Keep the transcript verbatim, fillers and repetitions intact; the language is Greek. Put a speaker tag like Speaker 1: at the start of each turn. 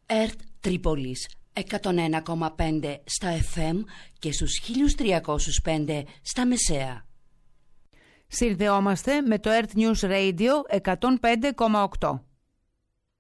Speaker 1: ΕΡΤ Τρίπολης εκατόν ένα κόμμα πέντε στα εφ εμ και στους χίλια τριακόσια πέντε στα μεσαία.
Speaker 2: Συνδεόμαστε με το ΕΡΤ News Radio εκατόν πέντε κόμμα οκτώ.